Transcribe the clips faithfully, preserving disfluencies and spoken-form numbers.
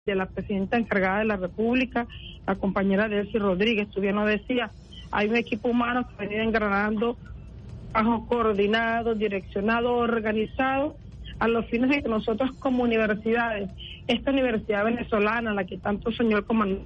de la presidenta encargada de la República, la compañera Delcy Rodríguez, tú bien lo decías, hay un equipo humano que ha venido engranando, bajo coordinado, direccionado, organizado, a los fines de que nosotros como universidades, esta universidad venezolana, la que tanto soñó el comandante,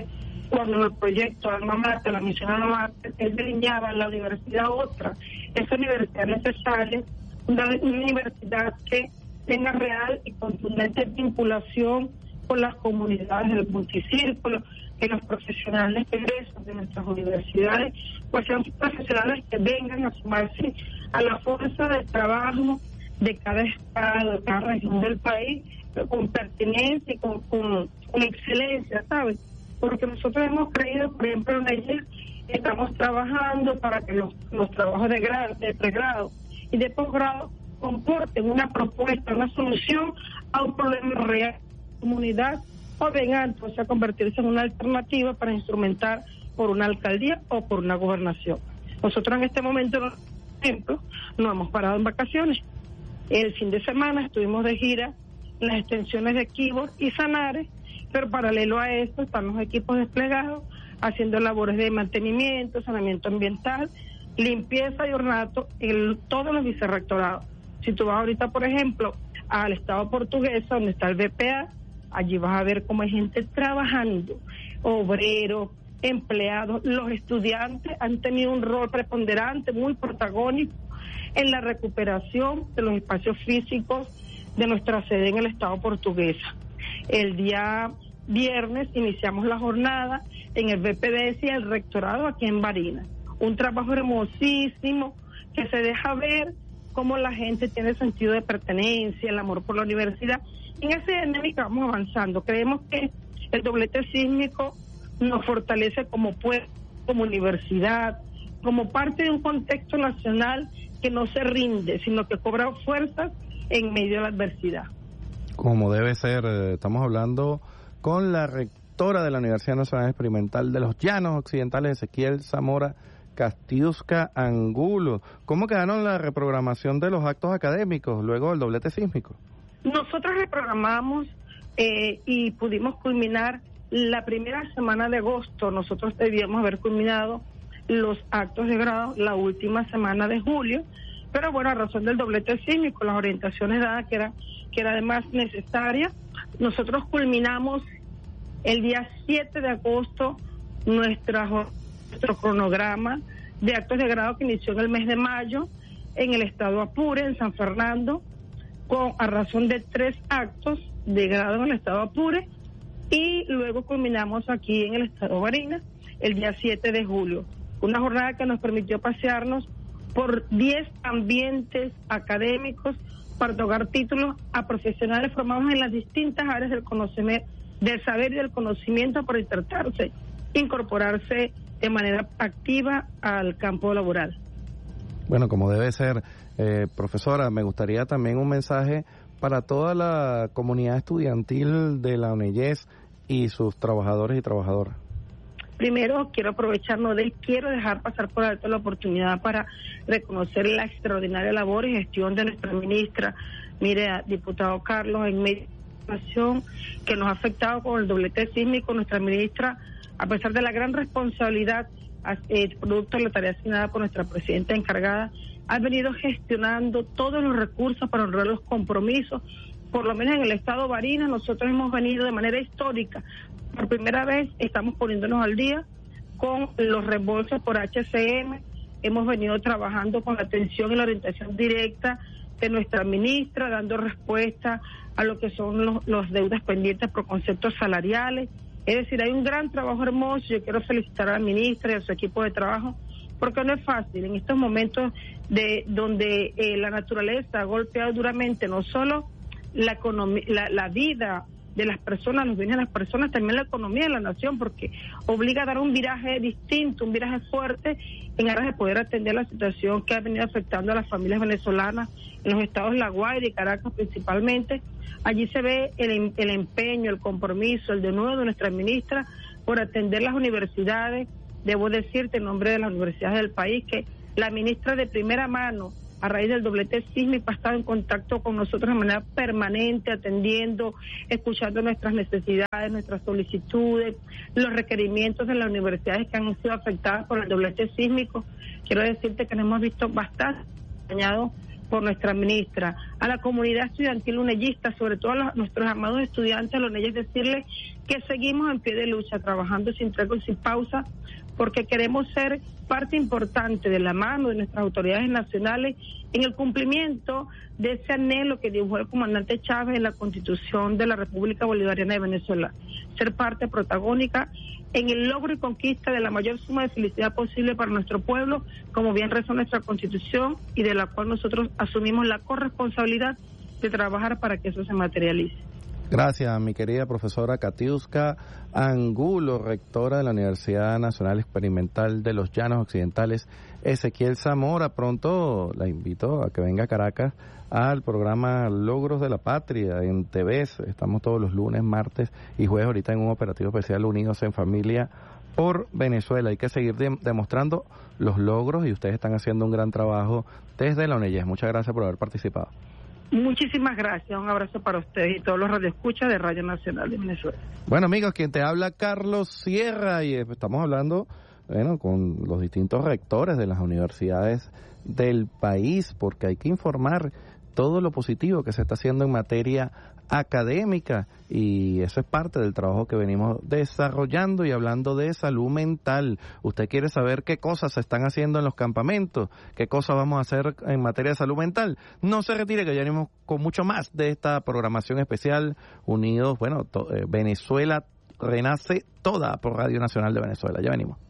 cuando el proyecto Alma Mater, la misión Alma Mater, él delineaba la universidad otra, esa universidad necesaria, una, una universidad que tenga real y contundente vinculación con las comunidades del multicírculo, que los profesionales que egresan de nuestras universidades, pues sean profesionales que vengan a sumarse a la fuerza de trabajo de cada estado, de cada región del país, pero con pertinencia y con, con, con excelencia, ¿sabes? Porque nosotros hemos creído, por ejemplo, en ella estamos trabajando para que los, los trabajos de, grado, de pregrado y de posgrado comporten una propuesta, una solución a un problema real de la comunidad, o vengan entonces a convertirse en una alternativa para instrumentar por una alcaldía o por una gobernación. Nosotros en este momento, por ejemplo, no hemos parado en vacaciones. El fin de semana estuvimos de gira en las extensiones de Quibos y Sanares, pero paralelo a esto están los equipos desplegados haciendo labores de mantenimiento, saneamiento ambiental, limpieza y ornato en todos los vicerrectorados. Si tú vas ahorita, por ejemplo, al estado portugués, donde está el B P A, allí vas a ver cómo hay gente trabajando, obreros, empleados. Los estudiantes han tenido un rol preponderante, muy protagónico, en la recuperación de los espacios físicos de nuestra sede en el estado portuguesa. El día viernes iniciamos la jornada en el B P D S y el rectorado aquí en Barinas. Un trabajo hermosísimo que se deja ver cómo la gente tiene sentido de pertenencia, el amor por la universidad. En esa dinámica vamos avanzando. Creemos que el doblete sísmico nos fortalece como pueblo, como universidad, como parte de un contexto nacional que no se rinde, sino que cobra fuerzas en medio de la adversidad. Como debe ser, eh, estamos hablando con la rectora de la Universidad Nacional Experimental de los Llanos Occidentales, Ezequiel Zamora Castiusca Angulo. ¿Cómo quedaron la reprogramación de los actos académicos luego del doblete sísmico? Nosotros reprogramamos eh, y pudimos culminar la primera semana de agosto. Nosotros debíamos haber culminado los actos de grado la última semana de julio, pero bueno, a razón del doblete sísmico, las orientaciones dadas que era, que era además necesaria, nosotros culminamos el día siete de agosto nuestra, nuestro cronograma de actos de grado que inició en el mes de mayo en el estado Apure, en San Fernando, con a razón de tres actos de grado en el estado Apure, y luego culminamos aquí en el estado Barinas el día siete de julio. Una jornada que nos permitió pasearnos por diez ambientes académicos para otorgar títulos a profesionales formados en las distintas áreas del conocimiento, del saber y del conocimiento, para intentarse incorporarse de manera activa al campo laboral. Bueno, como debe ser, eh, profesora, me gustaría también un mensaje para toda la comunidad estudiantil de la UNEYES y sus trabajadores y trabajadoras. Primero, quiero aprovechar, no de, quiero dejar pasar por alto la oportunidad para reconocer la extraordinaria labor y gestión de nuestra ministra, mire, diputado Carlos, en medio de la situación que nos ha afectado con el doblete sísmico. Nuestra ministra, a pesar de la gran responsabilidad, eh, producto de la tarea asignada por nuestra presidenta encargada, ha venido gestionando todos los recursos para honrar los compromisos. Por lo menos en el estado Barinas, nosotros hemos venido de manera histórica. Por primera vez estamos poniéndonos al día con los reembolsos por H C M. Hemos venido trabajando con la atención y la orientación directa de nuestra ministra, dando respuesta a lo que son los, los deudas pendientes por conceptos salariales. Es decir, hay un gran trabajo hermoso. Yo quiero felicitar a la ministra y a su equipo de trabajo, porque no es fácil en estos momentos de donde eh, la naturaleza ha golpeado duramente no solo la economía, la, la vida de las personas, los bienes de las personas, también la economía de la nación, porque obliga a dar un viraje distinto, un viraje fuerte en aras de poder atender la situación que ha venido afectando a las familias venezolanas en los estados La Guaira y Caracas principalmente. Allí se ve el, el empeño, el compromiso, el denuedo de nuestra ministra por atender las universidades. Debo decirte en nombre de las universidades del país que la ministra de primera mano a raíz del doblete sísmico ha estado en contacto con nosotros de manera permanente, atendiendo, escuchando nuestras necesidades, nuestras solicitudes, los requerimientos de las universidades que han sido afectadas por el doblete sísmico. Quiero decirte que nos hemos visto bastante acompañados por nuestra ministra. A la comunidad estudiantil unellista, sobre todo a los, nuestros amados estudiantes, los unelles, decirles que seguimos en pie de lucha, trabajando sin tregua y sin pausa, porque queremos ser parte importante de la mano de nuestras autoridades nacionales en el cumplimiento de ese anhelo que dibujó el comandante Chávez en la Constitución de la República Bolivariana de Venezuela, ser parte protagónica en el logro y conquista de la mayor suma de felicidad posible para nuestro pueblo, como bien reza nuestra Constitución, y de la cual nosotros asumimos la corresponsabilidad de trabajar para que eso se materialice. Gracias, mi querida profesora Katiuska Angulo, rectora de la Universidad Nacional Experimental de los Llanos Occidentales, Ezequiel Zamora. Pronto la invito a que venga a Caracas al programa Logros de la Patria en T V. Estamos todos los lunes, martes y jueves, ahorita en un operativo especial Unidos en Familia por Venezuela. Hay que seguir de- demostrando los logros y ustedes están haciendo un gran trabajo desde la UNEYES. Muchas gracias por haber participado. Muchísimas gracias, un abrazo para ustedes y todos los radioescuchas de Radio Nacional de Venezuela. Bueno, amigos, quien te habla, Carlos Sierra, y estamos hablando, bueno, con los distintos rectores de las universidades del país, porque hay que informar todo lo positivo que se está haciendo en materia académica, y eso es parte del trabajo que venimos desarrollando. Y hablando de salud mental, usted quiere saber qué cosas se están haciendo en los campamentos, qué cosas vamos a hacer en materia de salud mental. No se retire, que ya venimos con mucho más de esta programación especial Unidos, bueno, to, eh, Venezuela renace toda por Radio Nacional de Venezuela. Ya venimos.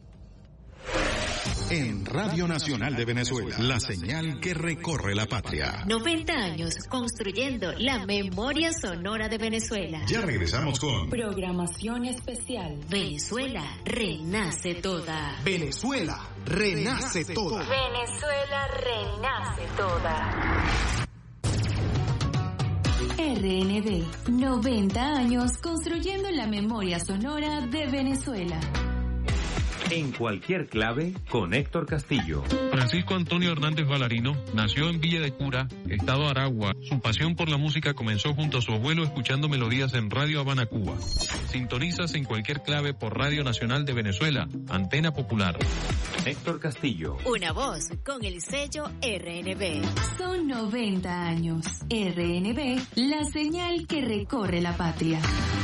En Radio Nacional de Venezuela, la señal que recorre la patria. noventa años construyendo la memoria sonora de Venezuela. Ya regresamos con Programación especial. Venezuela renace toda. Venezuela renace toda. Venezuela renace toda. R N B, noventa años construyendo la memoria sonora de Venezuela. En cualquier clave, con Héctor Castillo. Francisco Antonio Hernández Valarino nació en Villa de Cura, estado Aragua. Su pasión por la música comenzó junto a su abuelo escuchando melodías en Radio Habana, Cuba. Sintonizas en cualquier clave por Radio Nacional de Venezuela, Antena Popular. Héctor Castillo. Una voz con el sello R N B. Son noventa años. R N B, la señal que recorre la patria.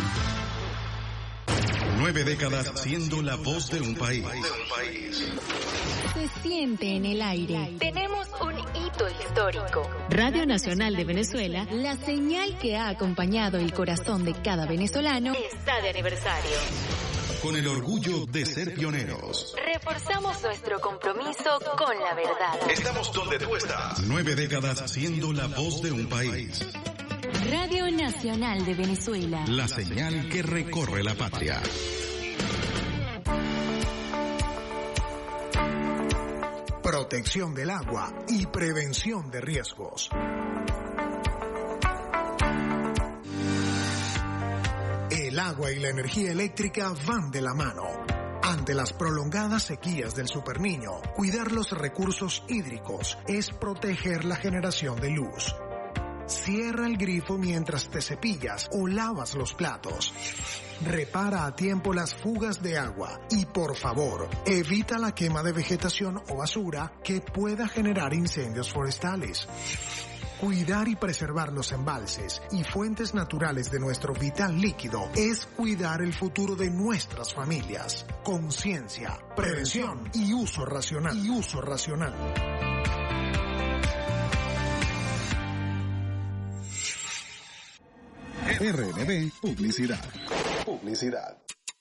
Nueve décadas siendo la voz de un país. Se siente en el aire. Tenemos un hito histórico. Radio Nacional de Venezuela, la señal que ha acompañado el corazón de cada venezolano, está de aniversario. Con el orgullo de ser pioneros. Reforzamos nuestro compromiso con la verdad. Estamos donde tú estás. Nueve décadas siendo la voz de un país. Radio Nacional de Venezuela. La señal que recorre la patria. Protección del agua y prevención de riesgos. El agua y la energía eléctrica van de la mano. Ante las prolongadas sequías del Superniño, cuidar los recursos hídricos es proteger la generación de luz. Cierra el grifo mientras te cepillas o lavas los platos. Repara a tiempo las fugas de agua y, por favor, evita la quema de vegetación o basura que pueda generar incendios forestales. Cuidar y preservar los embalses y fuentes naturales de nuestro vital líquido es cuidar el futuro de nuestras familias. Conciencia, prevención y uso racional. Y uso racional. R N B Publicidad. Publicidad.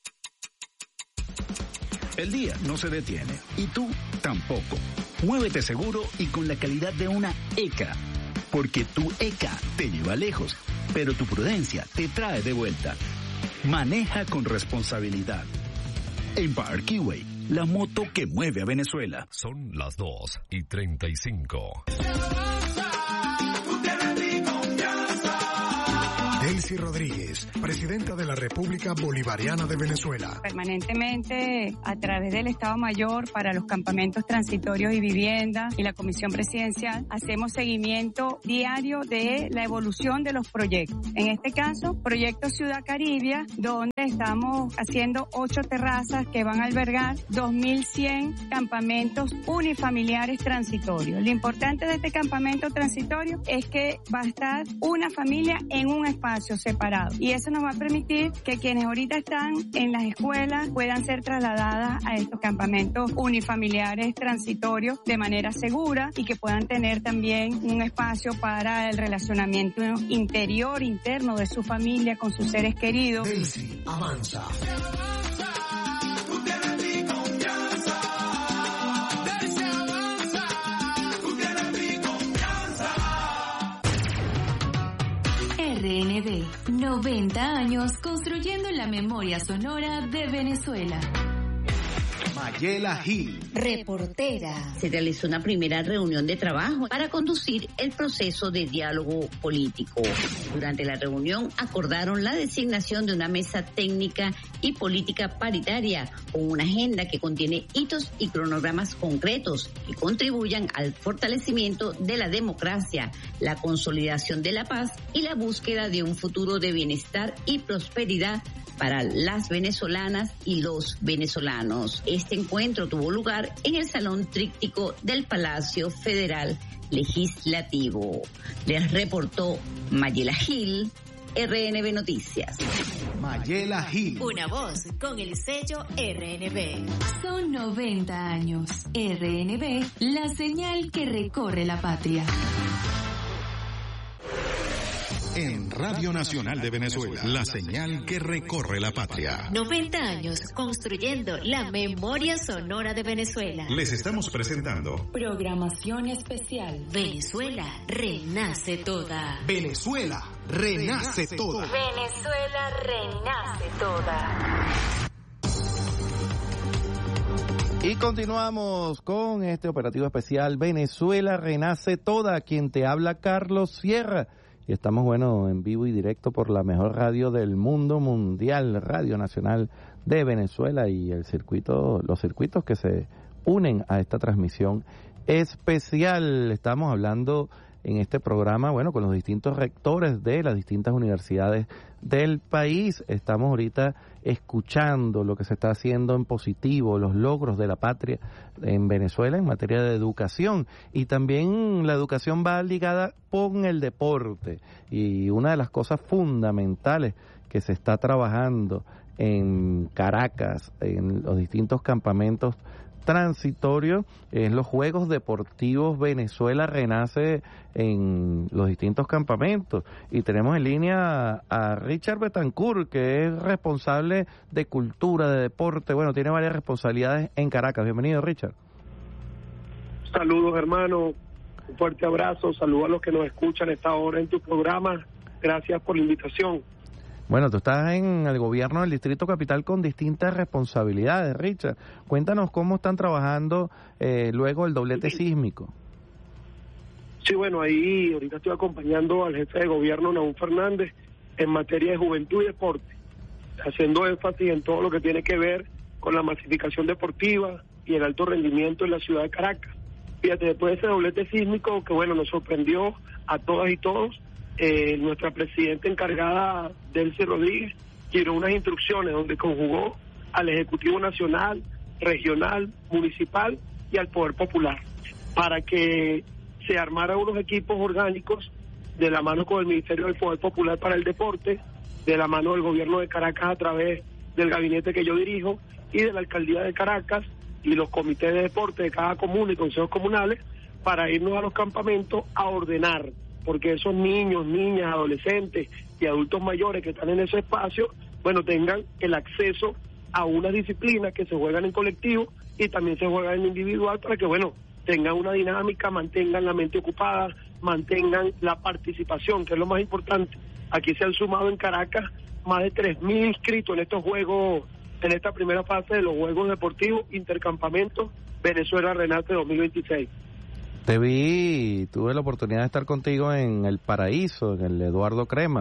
El día no se detiene y tú tampoco. Muévete seguro y con la calidad de una E C A. Porque tu E C A te lleva lejos, pero tu prudencia te trae de vuelta. Maneja con responsabilidad. Empire Keyway, la moto que mueve a Venezuela. Son las dos y treinta y cinco. Delcia Delcy Rodríguez, presidenta de la República Bolivariana de Venezuela. Permanentemente, a través del Estado Mayor para los campamentos transitorios y vivienda y la Comisión Presidencial, hacemos seguimiento diario de la evolución de los proyectos. En este caso, Proyecto Ciudad Caribia, donde estamos haciendo ocho terrazas que van a albergar dos mil cien campamentos unifamiliares transitorios. Lo importante de este campamento transitorio es que va a estar una familia en un espacio separado y eso nos va a permitir que quienes ahorita están en las escuelas puedan ser trasladadas a estos campamentos unifamiliares transitorios de manera segura y que puedan tener también un espacio para el relacionamiento interior, interno de su familia con sus seres queridos. Delcy avanza. R N V, noventa años construyendo la memoria sonora de Venezuela. Mayela Gil, reportera. Se realizó una primera reunión de trabajo para conducir el proceso de diálogo político. Durante la reunión acordaron la designación de una mesa técnica y política paritaria con una agenda que contiene hitos y cronogramas concretos que contribuyan al fortalecimiento de la democracia, la consolidación de la paz y la búsqueda de un futuro de bienestar y prosperidad para las venezolanas y los venezolanos. Este encuentro tuvo lugar en el Salón Tríptico del Palacio Federal Legislativo. Les reportó Mayela Gil, R N V Noticias. Mayela Gil. Una voz con el sello R N V. Son noventa años. R N V, la señal que recorre la patria. En Radio Nacional de Venezuela, la señal que recorre la patria. noventa años construyendo la memoria sonora de Venezuela. Les estamos presentando Programación especial. Venezuela renace toda. Venezuela renace toda. Venezuela renace toda. Y continuamos con este operativo especial Venezuela renace toda. Quien te habla, Carlos Sierra. Y estamos, bueno, en vivo y directo por la mejor radio del mundo mundial, Radio Nacional de Venezuela, y el circuito, los circuitos que se unen a esta transmisión especial. Estamos hablando en este programa, bueno, con los distintos rectores de las distintas universidades del país. Estamos ahorita escuchando lo que se está haciendo en positivo, los logros de la patria en Venezuela en materia de educación, y también la educación va ligada con el deporte, y una de las cosas fundamentales que se está trabajando en Caracas, en los distintos campamentos transitorio, en los Juegos Deportivos Venezuela renace en los distintos campamentos. Y tenemos en línea a Richard Betancourt, que es responsable de cultura, de deporte, bueno, tiene varias responsabilidades en Caracas. Bienvenido, Richard. Saludos, hermano, un fuerte abrazo, saludos a los que nos escuchan a esta hora en tu programa, gracias por la invitación. Bueno, tú estás en el gobierno del Distrito Capital con distintas responsabilidades, Richard. Cuéntanos cómo están trabajando eh, luego el doblete sísmico. Sí, bueno, ahí ahorita estoy acompañando al jefe de gobierno, Nahum Fernández, en materia de juventud y deporte, haciendo énfasis en todo lo que tiene que ver con la masificación deportiva y el alto rendimiento en la ciudad de Caracas. Fíjate, después de ese doblete sísmico que, bueno, nos sorprendió a todas y todos, Eh, nuestra presidenta encargada, Delcy Rodríguez, tiró unas instrucciones donde conjugó al Ejecutivo Nacional, Regional, Municipal y al Poder Popular para que se armaran unos equipos orgánicos de la mano con el Ministerio del Poder Popular para el Deporte, de la mano del Gobierno de Caracas a través del gabinete que yo dirijo y de la Alcaldía de Caracas y los comités de deporte de cada comuna y consejos comunales, para irnos a los campamentos a ordenar, porque esos niños, niñas, adolescentes y adultos mayores que están en ese espacio, bueno, tengan el acceso a unas disciplinas que se juegan en colectivo y también se juegan en individual, para que, bueno, tengan una dinámica, mantengan la mente ocupada, mantengan la participación, que es lo más importante. Aquí se han sumado en Caracas más de tres mil inscritos en estos juegos, en esta primera fase de los Juegos Deportivos Intercampamentos Venezuela Renace dos mil veintiséis. Te vi, tuve la oportunidad de estar contigo en El Paraíso, en el Eduardo Crema,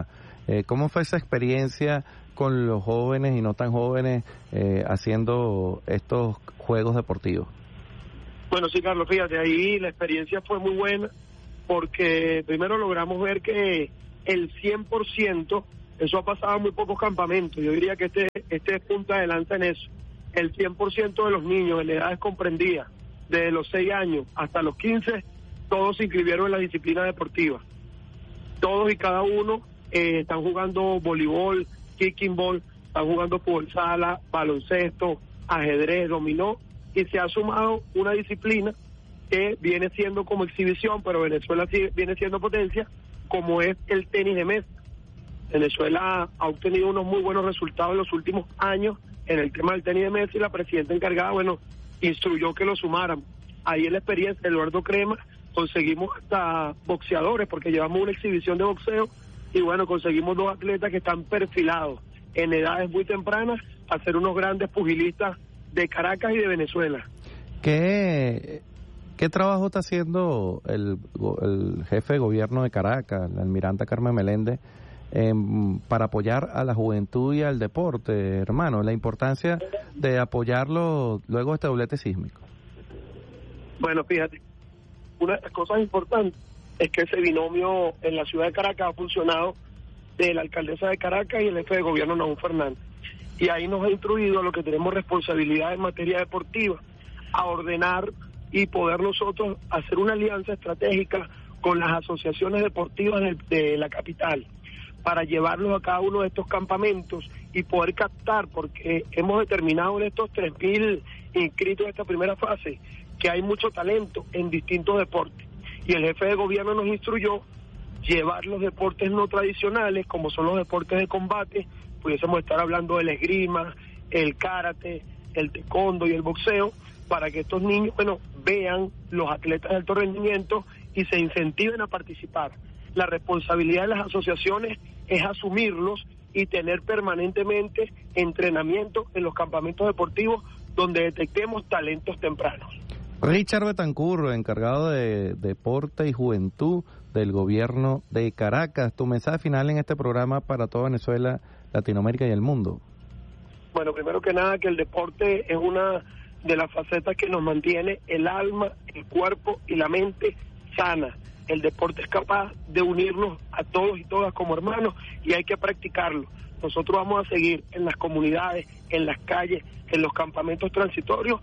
Eh, ¿Cómo fue esa experiencia con los jóvenes y no tan jóvenes eh, haciendo estos juegos deportivos? Bueno, sí, Carlos, fíjate, ahí la experiencia fue muy buena porque primero logramos ver que el cien por ciento, eso ha pasado en muy pocos campamentos, yo diría que este, este es punta de lanza en eso, el cien por ciento de los niños en edades comprendidas, desde los seis años hasta los quince, todos se inscribieron en la disciplina deportiva. Todos y cada uno eh, están jugando voleibol, kicking ball, están jugando fútbol sala, baloncesto, ajedrez, dominó, y se ha sumado una disciplina que viene siendo como exhibición, pero Venezuela sí viene siendo potencia, como es el tenis de mesa. Venezuela ha obtenido unos muy buenos resultados en los últimos años en el tema del tenis de mesa y la presidenta encargada, bueno, instruyó que lo sumaran. Ahí en la experiencia de Eduardo Crema conseguimos hasta boxeadores, porque llevamos una exhibición de boxeo y bueno, conseguimos dos atletas que están perfilados en edades muy tempranas a ser unos grandes pugilistas de Caracas y de Venezuela. ¿Qué, qué trabajo está haciendo el, el jefe de gobierno de Caracas, la almiranta Carmen Meléndez, eh, para apoyar a la juventud y al deporte, hermano? La importancia de apoyarlo luego de este doblete sísmico. Bueno, fíjate, una de las cosas importantes es que ese binomio en la ciudad de Caracas ha funcionado de la alcaldesa de Caracas y el jefe de gobierno Nahum Fernández. Y ahí nos ha instruido a lo que tenemos responsabilidad en materia deportiva, a ordenar y poder nosotros hacer una alianza estratégica con las asociaciones deportivas de, de la capital para llevarlos a cada uno de estos campamentos y poder captar, porque hemos determinado en estos tres mil inscritos de esta primera fase que hay mucho talento en distintos deportes. Y el jefe de gobierno nos instruyó llevar los deportes no tradicionales, como son los deportes de combate, pudiésemos estar hablando del esgrima, el karate, el taekwondo y el boxeo, para que estos niños, bueno, vean los atletas de alto rendimiento y se incentiven a participar. La responsabilidad de las asociaciones es asumirlos y tener permanentemente entrenamiento en los campamentos deportivos donde detectemos talentos tempranos. Richard Betancur, encargado de Deporte y Juventud del Gobierno de Caracas, tu mensaje final en este programa para toda Venezuela, Latinoamérica y el mundo. Bueno, primero que nada, que el deporte es una de las facetas que nos mantiene el alma, el cuerpo y la mente sana. El deporte es capaz de unirnos a todos y todas como hermanos y hay que practicarlo. Nosotros vamos a seguir en las comunidades, en las calles, en los campamentos transitorios,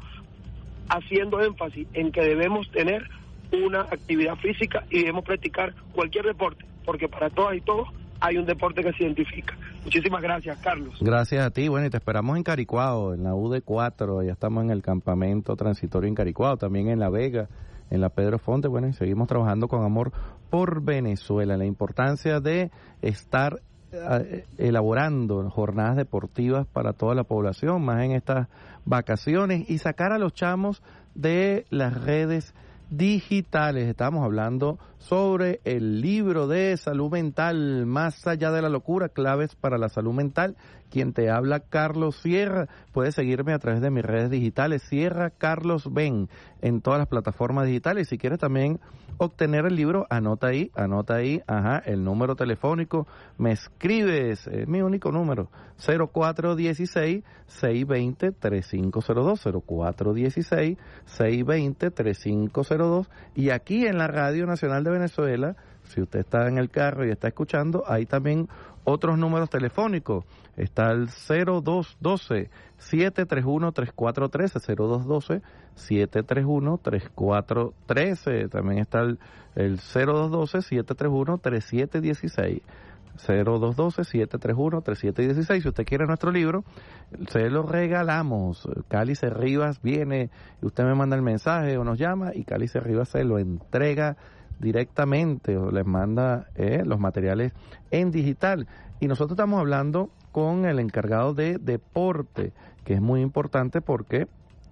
haciendo énfasis en que debemos tener una actividad física y debemos practicar cualquier deporte, porque para todas y todos hay un deporte que se identifica. Muchísimas gracias, Carlos. Gracias a ti. Bueno, y te esperamos en Caricuao, en la U D cuatro, ya estamos en el campamento transitorio en Caricuao, también en La Vega, en la Pedro Fonte. Bueno, y seguimos trabajando con amor por Venezuela. La importancia de estar eh, elaborando jornadas deportivas para toda la población, más en estas vacaciones, y sacar a los chamos de las redes digitales. Estamos hablando sobre el libro de salud mental, Más allá de la locura, claves para la salud mental. Quien te habla, Carlos Sierra. Puedes seguirme a través de mis redes digitales, Sierra Carlos Ben, en todas las plataformas digitales. Si quieres también obtener el libro, anota ahí, anota ahí, ajá, el número telefónico, me escribes, es mi único número, cero cuatro uno seis, seis dos cero, tres cinco cero dos, cero cuatro uno seis, seis dos cero, tres cinco cero dos, y aquí en la Radio Nacional de Venezuela, si usted está en el carro y está escuchando, hay también otros números telefónicos. Está el cero dos uno dos, siete tres uno, tres cuatro uno tres, cero dos uno dos, siete tres uno, tres cuatro uno tres. También está el, el cero dos uno dos, siete tres uno, tres siete uno seis. cero dos uno dos, siete tres uno, tres siete uno seis. Si usted quiere nuestro libro, se lo regalamos. Cálice Rivas viene y usted me manda el mensaje o nos llama y Cálice Rivas se lo entrega directamente o les manda eh, los materiales en digital. Y nosotros estamos hablando con el encargado de deporte, que es muy importante porque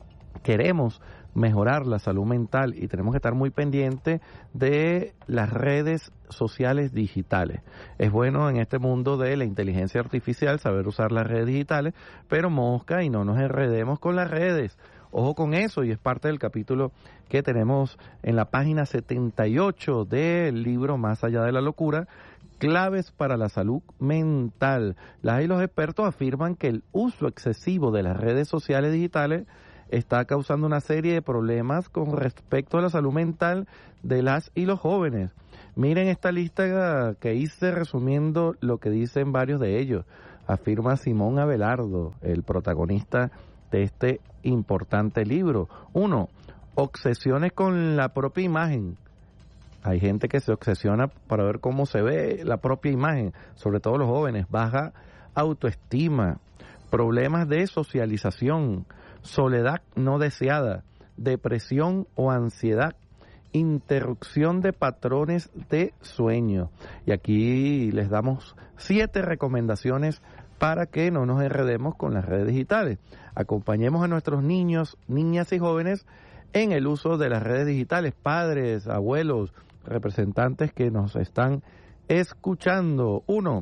queremos mejorar la salud mental y tenemos que estar muy pendientes de las redes sociales digitales. Es bueno en este mundo de la inteligencia artificial saber usar las redes digitales, pero mosca y no nos enredemos con las redes. Ojo con eso, y es parte del capítulo que tenemos en la página setenta y ocho del libro Más allá de la locura, claves para la salud mental. Las y los expertos afirman que el uso excesivo de las redes sociales digitales está causando una serie de problemas con respecto a la salud mental de las y los jóvenes. Miren esta lista que hice resumiendo lo que dicen varios de ellos. Afirma Simón Abelardo, el protagonista de este importante libro. Uno, obsesiones con la propia imagen. Hay gente que se obsesiona para ver cómo se ve la propia imagen, sobre todo los jóvenes. Baja autoestima, problemas de socialización, soledad no deseada, depresión o ansiedad, interrupción de patrones de sueño. Y aquí les damos siete recomendaciones para que no nos enredemos con las redes digitales. Acompañemos a nuestros niños, niñas y jóvenes en el uso de las redes digitales, padres, abuelos, representantes que nos están escuchando. Uno,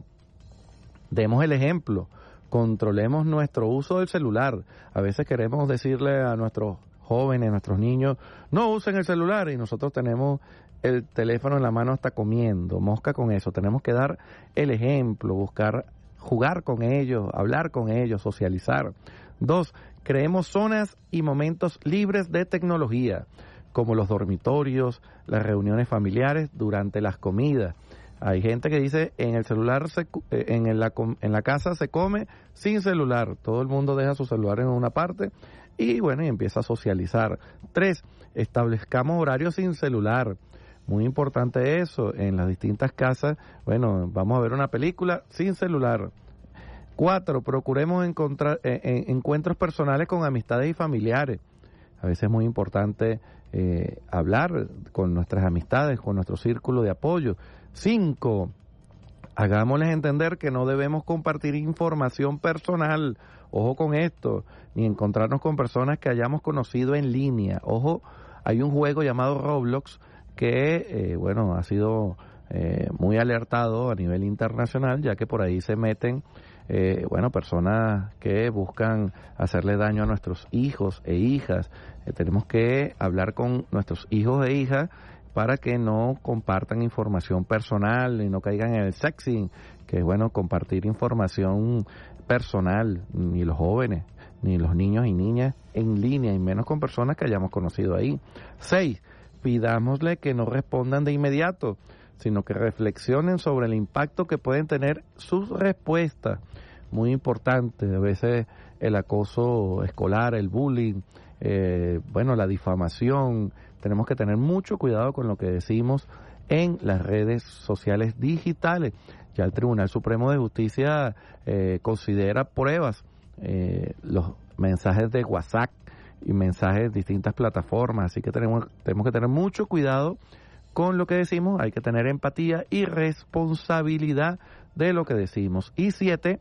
demos el ejemplo, controlemos nuestro uso del celular. A veces queremos decirle a nuestros jóvenes, a nuestros niños, no usen el celular, y nosotros tenemos el teléfono en la mano hasta comiendo. Mosca con eso. Tenemos que dar el ejemplo, buscar jugar con ellos, hablar con ellos, socializar. Dos, creemos zonas y momentos libres de tecnología, como los dormitorios, las reuniones familiares durante las comidas. Hay gente que dice, en el celular, se, en, la, en la casa se come sin celular. Todo el mundo deja su celular en una parte y bueno, y empieza a socializar. Tres, establezcamos horarios sin celular. Muy importante eso, en las distintas casas, bueno, vamos a ver una película sin celular. Cuatro, procuremos encontrar eh, eh, encuentros personales con amistades y familiares. A veces es muy importante eh, hablar con nuestras amistades, con nuestro círculo de apoyo. Cinco, hagámosles entender que no debemos compartir información personal. Ojo con esto, ni encontrarnos con personas que hayamos conocido en línea. Ojo, hay un juego llamado Roblox que, eh, bueno, ha sido eh, muy alertado a nivel internacional, ya que por ahí se meten, eh, bueno, personas que buscan hacerle daño a nuestros hijos e hijas. Eh, tenemos que hablar con nuestros hijos e hijas para que no compartan información personal y no caigan en el sexting, que es, bueno, compartir información personal, ni los jóvenes, ni los niños y niñas en línea, y menos con personas que hayamos conocido ahí. Seis, pidámosle que no respondan de inmediato, sino que reflexionen sobre el impacto que pueden tener sus respuestas. Muy importante, a veces el acoso escolar, el bullying, eh, bueno, la difamación. Tenemos que tener mucho cuidado con lo que decimos en las redes sociales digitales. Ya el Tribunal Supremo de Justicia eh, considera pruebas eh, los mensajes de WhatsApp y mensajes de distintas plataformas, así que tenemos, tenemos que tener mucho cuidado con lo que decimos. Hay que tener empatía y responsabilidad de lo que decimos. Y siete,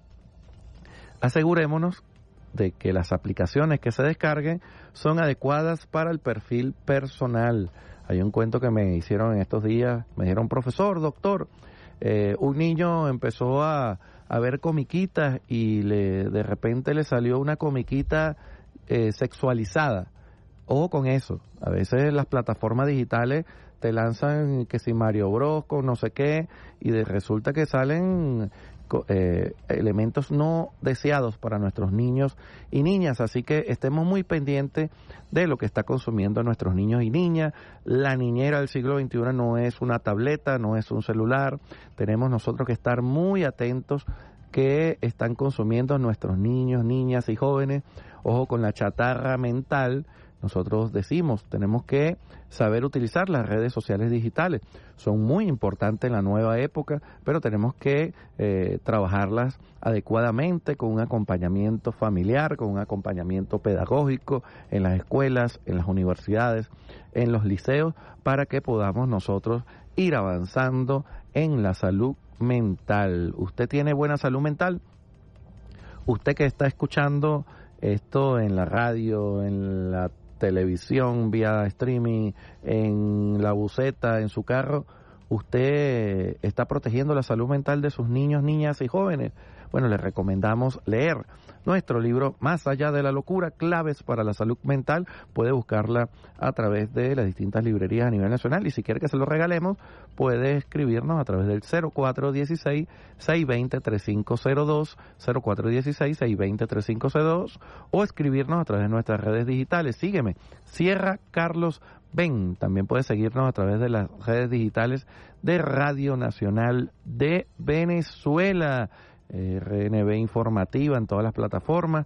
asegurémonos de que las aplicaciones que se descarguen son adecuadas para el perfil personal. Hay un cuento que me hicieron en estos días, me dijeron, profesor, doctor, eh, un niño empezó a, a ver comiquitas y le, de repente le salió una comiquita eh, sexualizada. Ojo con eso, a veces las plataformas digitales te lanzan que si Mario Bros con no sé qué, y de, resulta que salen eh, elementos no deseados para nuestros niños y niñas, así que estemos muy pendientes de lo que está consumiendo nuestros niños y niñas. La niñera del siglo veintiuno no es una tableta, no es un celular. Tenemos nosotros que estar muy atentos que están consumiendo nuestros niños, niñas y jóvenes. Ojo con la chatarra mental. Nosotros decimos, tenemos que saber utilizar las redes sociales digitales. Son muy importantes en la nueva época, pero tenemos que eh, trabajarlas adecuadamente, con un acompañamiento familiar, con un acompañamiento pedagógico en las escuelas, en las universidades, en los liceos, para que podamos nosotros ir avanzando en la salud mental. ¿Usted tiene buena salud mental? Usted que está escuchando esto en la radio, en la televisión, vía streaming, en la buseta, en su carro, ¿usted está protegiendo la salud mental de sus niños, niñas y jóvenes? Bueno, les recomendamos leer. nuestro libro Más allá de la locura, claves para la salud mental. Puede buscarla a través de las distintas librerías a nivel nacional, y si quiere que se lo regalemos, puede escribirnos a través del cero cuatro uno seis, seis dos cero, tres cinco cero dos, cero cuatro uno seis, seis dos cero, tres cinco cero dos, o escribirnos a través de nuestras redes digitales. Sígueme, Sierra Carlos Ben. También puedes seguirnos a través de las redes digitales de Radio Nacional de Venezuela, R N B Informativa en todas las plataformas.